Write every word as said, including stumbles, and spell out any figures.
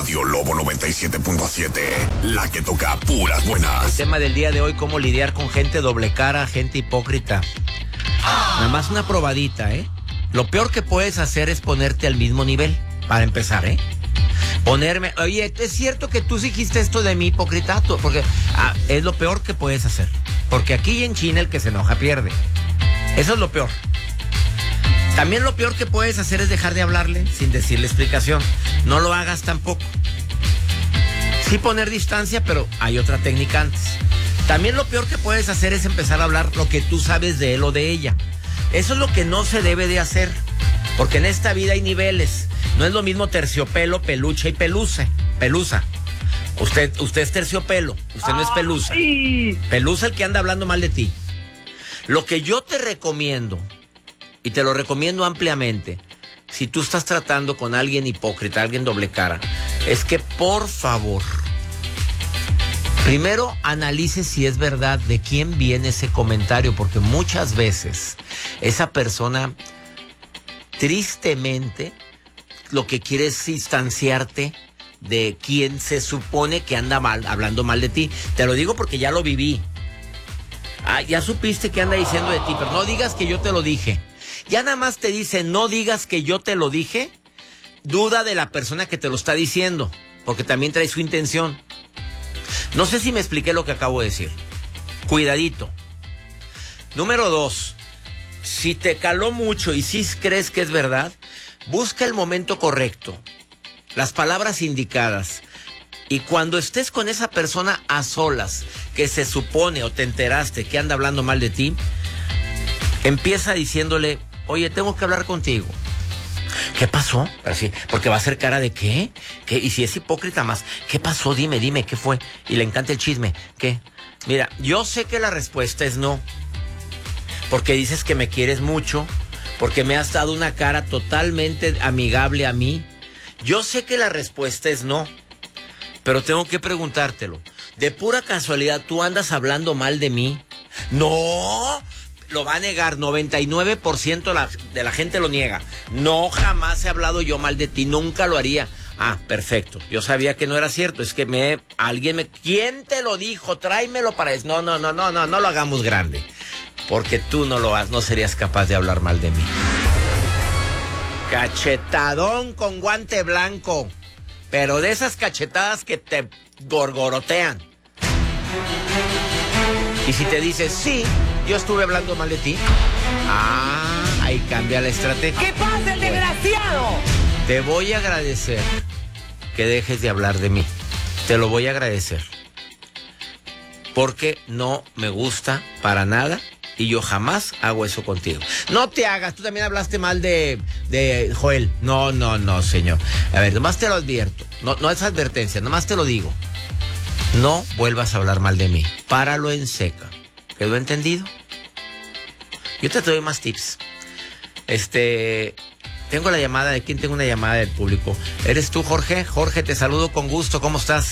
Radio Lobo noventa y siete punto siete, la que toca puras buenas. El tema del día de hoy, cómo lidiar con gente doble cara, gente hipócrita. Nada más una probadita, ¿eh? Lo peor que puedes hacer es ponerte al mismo nivel, para empezar, ¿eh? Ponerme, oye, ¿es cierto que tú dijiste esto de mi hipócrita? Porque ah, es lo peor que puedes hacer. Porque aquí en China el que se enoja pierde. Eso es lo peor. También lo peor que puedes hacer es dejar de hablarle sin decirle explicación. No lo hagas tampoco. Sí poner distancia, pero hay otra técnica antes. También lo peor que puedes hacer es empezar a hablar lo que tú sabes de él o de ella. Eso es lo que no se debe de hacer. Porque en esta vida hay niveles. No es lo mismo terciopelo, peluche y pelusa. Pelusa. Usted, usted es terciopelo, usted no es pelusa. Pelusa el que anda hablando mal de ti. Lo que yo te recomiendo, y te lo recomiendo ampliamente, si tú estás tratando con alguien hipócrita, alguien doble cara, es que por favor, primero analice si es verdad de quién viene ese comentario, porque muchas veces esa persona, tristemente, lo que quiere es distanciarte de quien se supone que anda mal, hablando mal de ti. Te lo digo porque ya lo viví. Ah, ya supiste que anda diciendo de ti, pero no digas que yo te lo dije. Ya nada más te dice, no digas que yo te lo dije. Duda de la persona que te lo está diciendo, porque también trae su intención. No sé si me expliqué lo que acabo de decir. Cuidadito. Número dos, si te caló mucho y si crees que es verdad, busca el momento correcto, las palabras indicadas. Y cuando estés con esa persona a solas, que se supone o te enteraste que anda hablando mal de ti, empieza diciéndole, oye, tengo que hablar contigo. ¿Qué pasó? Así, porque va a hacer cara de ¿qué? ¿Qué? Y si es hipócrita más, ¿qué pasó? Dime, dime, ¿qué fue? Y le encanta el chisme. ¿Qué? Mira, yo sé que la respuesta es no. Porque dices que me quieres mucho, porque me has dado una cara totalmente amigable a mí. Yo sé que la respuesta es no, pero tengo que preguntártelo. De pura casualidad, ¿tú andas hablando mal de mí? No, lo va a negar. noventa y nueve por ciento de la, de la gente lo niega. No, jamás he hablado yo mal de ti, nunca lo haría. Ah, perfecto. Yo sabía que no era cierto. Es que me, alguien me... ¿Quién te lo dijo? Tráemelo para eso. No, no, no, no, no, no lo hagamos grande. Porque tú no lo has, no serías capaz de hablar mal de mí. Cachetadón con guante blanco. Pero de esas cachetadas que te gorgorotean. Y si te dices, sí, yo estuve hablando mal de ti. Ah, ahí cambia la estrategia. ¿Qué pasa, el desgraciado? Te voy a agradecer que dejes de hablar de mí. Te lo voy a agradecer. Porque no me gusta para nada. Y yo jamás hago eso contigo. No te hagas, tú también hablaste mal de, de Joel. No, no, no, señor. A ver, nomás te lo advierto. No, no es advertencia, nomás te lo digo. No vuelvas a hablar mal de mí. Páralo en seca. ¿Quedó entendido? Yo te doy más tips. Este... Tengo la llamada, ¿de quién tengo una llamada del público? ¿Eres tú, Jorge? Jorge, te saludo con gusto, ¿cómo estás?